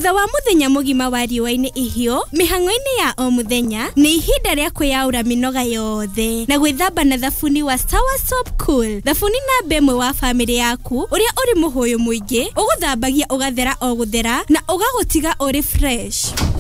Thutha wa muthenya mugima wa riũa-inĩ ihio, mĩhang'o-inĩ ya o muthenya nĩ ihinda rĩa kwĩyaũra mĩnoga yothe na gwĩthamba na thabuni wa Sawa Soap Cool. Thabuni namba ĩmwe wa family yaku ũrĩa ũrĩ mũhũyũ mũingĩ, ũgũthambagia ũgathera o gũthera na ũgagũtiga ũrĩ fresh.